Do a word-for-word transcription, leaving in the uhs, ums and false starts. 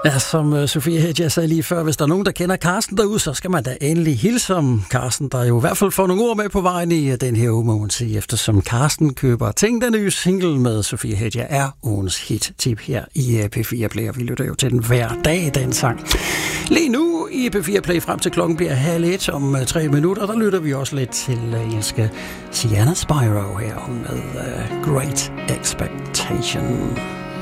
Ja, som uh, Sofie Hedger sagde lige før, hvis der er nogen, der kender Carsten derude, så skal man da endelig hilse om Carsten, der jo i hvert fald får nogle ord med på vejen i uh, den her uge, må man sige, eftersom Carsten køber Tænk, den nye single med Sofie Hedger er ugens hit-tip her i uh, P fire Play, og vi lytter jo til den hver dag, den sang. Lige nu i P fire Play frem til klokken bliver halv et om uh, tre minutter, der lytter vi også lidt til uh, engelske Sienna Spyro her med uh, Great Expectation.